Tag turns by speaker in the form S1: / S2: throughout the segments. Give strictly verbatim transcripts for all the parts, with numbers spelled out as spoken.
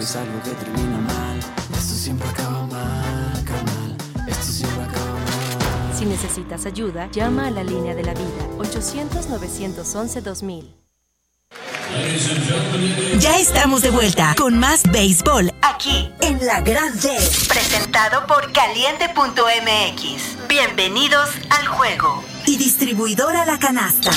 S1: es algo que termina mal. Esto siempre acaba mal, carnal. Esto siempre acaba mal.
S2: Si necesitas ayuda, llama a la línea de la vida, ochocientos, novecientos once, dos mil.
S3: Ya estamos de vuelta con más béisbol aquí en La Grande. Presentado por Caliente punto M X. Bienvenidos al juego. Y distribuidora La Canasta.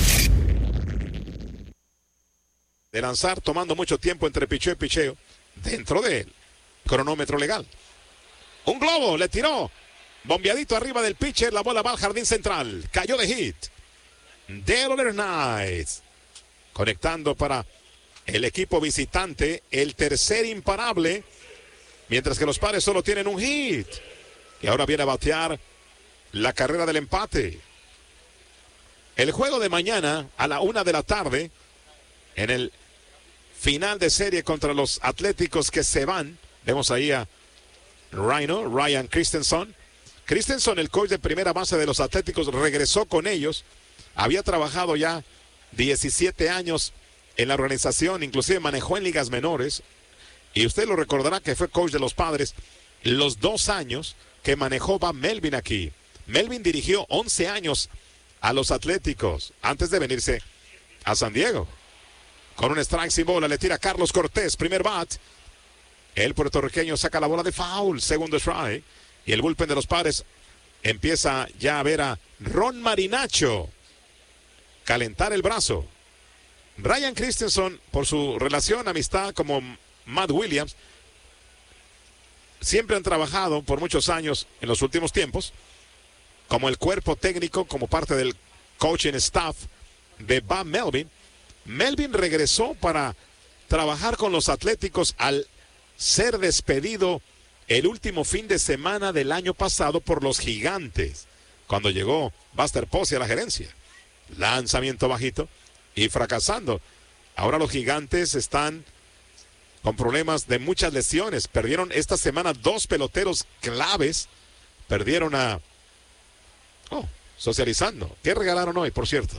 S4: De lanzar, tomando mucho tiempo entre picheo y picheo, dentro del cronómetro legal. Un globo, le tiró, bombeadito arriba del pitcher, la bola va al jardín central, cayó de hit. Dale Knights, conectando para el equipo visitante, el tercer imparable, mientras que los Padres solo tienen un hit. Y ahora viene a batear la carrera del empate. El juego de mañana a la una de la tarde, en el final de serie contra los Atléticos que se van. Vemos ahí a Rhino, Ryan Christensen. Christensen, el coach de primera base de los Atléticos, regresó con ellos. Había trabajado ya diecisiete años en la organización, inclusive manejó en ligas menores. Y usted lo recordará que fue coach de los Padres los dos años que manejó Bob Melvin aquí. Melvin dirigió once años a los Atléticos antes de venirse a San Diego. Con un strike sin bola, le tira Carlos Cortés, primer bat. El puertorriqueño saca la bola de foul, segundo strike. Y el bullpen de los Padres empieza ya a ver a Ron Marinacho calentar el brazo. Ryan Christensen, por su relación, amistad como Matt Williams, siempre han trabajado por muchos años en los últimos tiempos como el cuerpo técnico, como parte del coaching staff de Bob Melvin. Melvin regresó para trabajar con los Atléticos al ser despedido el último fin de semana del año pasado por los Gigantes, cuando llegó Buster Posey a la gerencia. Lanzamiento bajito y fracasando. Ahora los Gigantes están con problemas de muchas lesiones. Perdieron esta semana dos peloteros claves. Perdieron a... Oh, socializando. ¿Qué regalaron hoy, por cierto?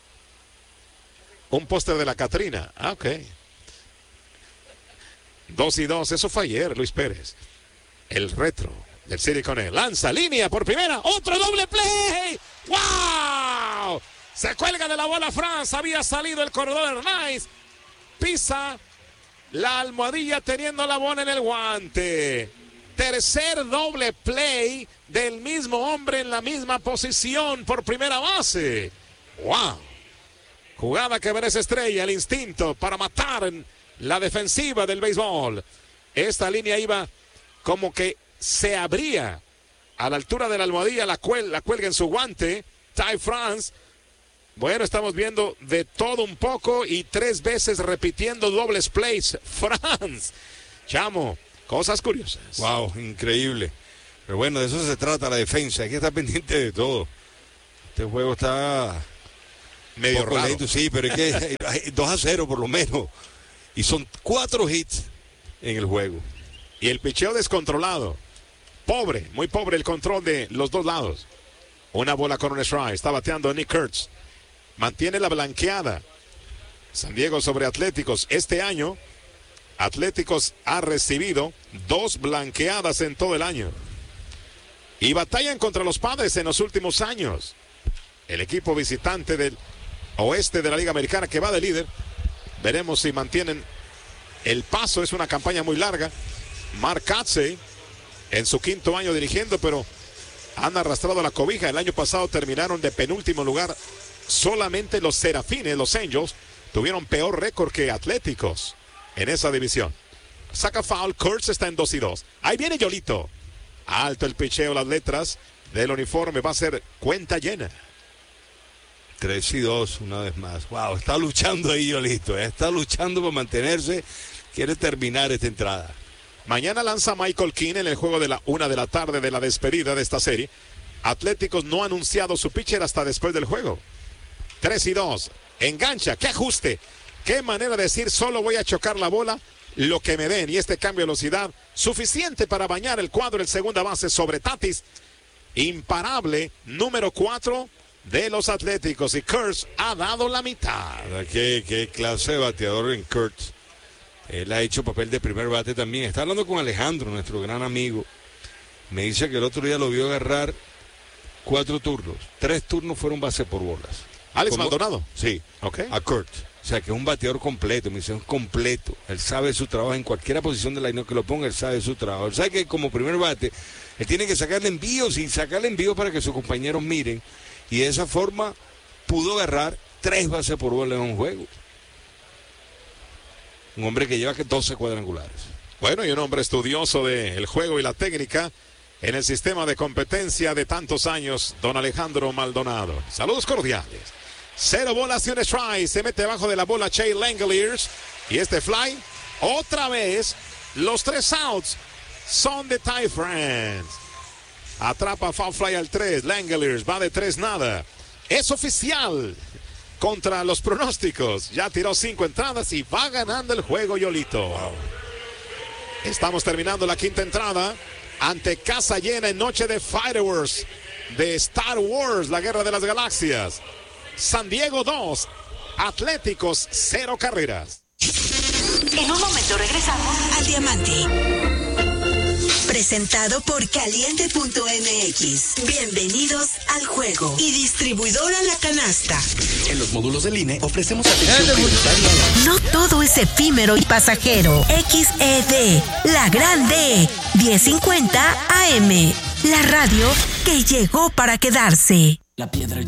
S4: Un póster de la Catrina. Ah, ok. Dos y dos. Eso fue ayer, Luis Pérez. El retro del City con él. Lanza, línea por primera. Otro doble play. ¡Wow! Se cuelga de la bola Franz. Había salido el corredor Hernández. Pisa la almohadilla teniendo la bola en el guante. Tercer doble play del mismo hombre en la misma posición por primera base. ¡Wow! Jugada que merece estrella, el instinto para matar en la defensiva del béisbol. Esta línea iba como que se abría a la altura de la almohadilla, la, cuel, la cuelga en su guante. Ty France. Bueno, estamos viendo de todo un poco y tres veces repitiendo dobles plays. France. Chamo, cosas curiosas.
S5: Wow, increíble. Pero bueno, de eso se trata la defensa. Hay que estar pendiente de todo. Este juego está...
S4: medio raro.
S5: Lento, sí, pero es que hay dos a cero por lo menos. Y son cuatro hits en el juego.
S4: Y el picheo descontrolado. Pobre, muy pobre el control de los dos lados. Una bola con un strike. Está bateando Nick Kurtz. Mantiene la blanqueada. San Diego sobre Atléticos. Este año, Atléticos ha recibido dos blanqueadas en todo el año. Y batallan contra los Padres en los últimos años. El equipo visitante del oeste de la Liga Americana que va de líder. Veremos si mantienen el paso. Es una campaña muy larga. Mark Kotsay en su quinto año dirigiendo, pero han arrastrado la cobija. El año pasado terminaron de penúltimo lugar. Solamente los Serafines, los Angels, tuvieron peor récord que Atléticos en esa división. Saca foul, Kurtz está en dos y dos. Ahí viene Yolito. Alto el picheo, las letras del uniforme. Va a ser cuenta llena.
S5: tres y dos una vez más. Wow, está luchando ahí Yolito. ¿eh? Está luchando por mantenerse. Quiere terminar esta entrada.
S4: Mañana lanza Michael King en el juego de la una de la tarde de la despedida de esta serie. Atléticos no ha anunciado su pitcher hasta después del juego. tres y dos. Engancha. ¡Qué ajuste! ¡Qué manera de decir solo voy a chocar la bola! Lo que me den. Y este cambio de velocidad suficiente para bañar el cuadro en segunda base sobre Tatis. Imparable. Número cuatro de los Atléticos. Y Kurtz ha dado la mitad.
S5: ¿Qué, qué clase de bateador en Kurtz? Él ha hecho papel de primer bate también. Está hablando con Alejandro, nuestro gran amigo. Me dice que el otro día lo vio agarrar cuatro turnos. Tres turnos fueron base por bolas.
S4: Alex
S5: ¿Cómo?
S4: Maldonado.
S5: Sí,
S4: Okay.
S5: a Kurt. O sea, que es un bateador completo, me dice, es completo. Él sabe su trabajo, en cualquier posición de la line que lo ponga, él sabe su trabajo. Él sabe que como primer bate, él tiene que sacarle envíos y sacarle envíos para que sus compañeros miren. Y de esa forma pudo agarrar tres bases por bola en un juego. Un hombre que lleva doce cuadrangulares.
S4: Bueno, y un hombre estudioso del juego y la técnica en el sistema de competencia de tantos años, don Alejandro Maldonado. Saludos cordiales. Cero bolas y un strike. Se mete debajo de la bola Shea Langeliers. Y este fly, otra vez, los tres outs son de Ty France. Atrapa foul fly al tres. Langeliers va de tres nada. Es oficial. Contra los pronósticos. Ya tiró cinco entradas y va ganando el juego Yolito. Wow. Estamos terminando la quinta entrada. Ante casa llena en noche de Fireworks. De Star Wars, la guerra de las galaxias. San Diego dos, Atléticos cero carreras.
S3: En un momento regresamos al Diamante. Presentado por Caliente punto M X. Bienvenidos al juego. Y distribuidora La Canasta.
S6: En los módulos del I N E ofrecemos atención prioritaria a la...
S3: No todo es efímero y pasajero. X E D, la gran D, diez cincuenta A M. La radio que llegó para quedarse.
S1: La piedra